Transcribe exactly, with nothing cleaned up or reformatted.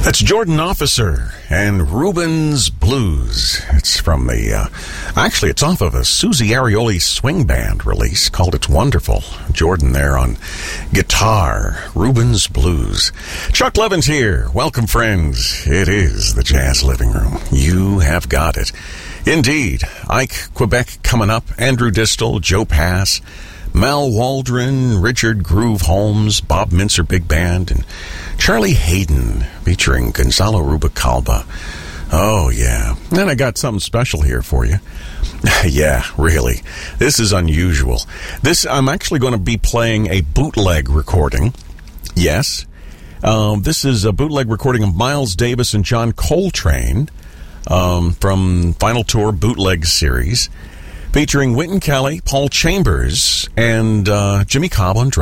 That's Jordan Officer and Rubens Blues. It's from the, uh, actually, it's off of a Susie Arioli swing band release called It's Wonderful. Jordan there on guitar, Rubens Blues. Chuck Levins here. Welcome, friends. It is the Jazz Living Room. You have got it. Indeed. Ike Quebec coming up, Andrew Distel, Joe Pass, Mal Waldron, Richard Groove Holmes, Bob Mintzer Big Band, and Charlie Hayden featuring Gonzalo Rubalcaba. Oh, yeah. And I got something special here for you. Yeah, really. This is unusual. This, I'm actually going to be playing a bootleg recording. Yes. Um, this is a bootleg recording of Miles Davis and John Coltrane um, from Final Tour Bootleg Series, featuring Wynton Kelly, Paul Chambers, and uh, Jimmy Cobb on drums.